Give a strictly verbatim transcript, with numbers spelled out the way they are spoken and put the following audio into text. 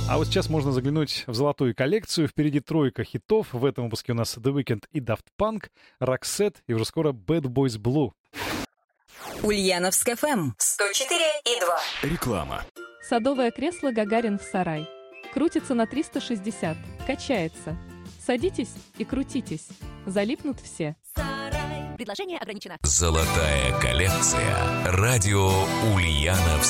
А вот сейчас можно заглянуть в золотую коллекцию. Впереди тройка хитов. В этом выпуске у нас The Weeknd и Daft Punk, Roxette и уже скоро Bad Boys Blue. Ульяновск эф эм сто четыре и два. Реклама. Садовое кресло «Гагарин» в сарай. Крутится на триста шестьдесят, качается. Садитесь и крутитесь. Залипнут все. Предложение ограничено. Золотая коллекция. Радио Ульяновск.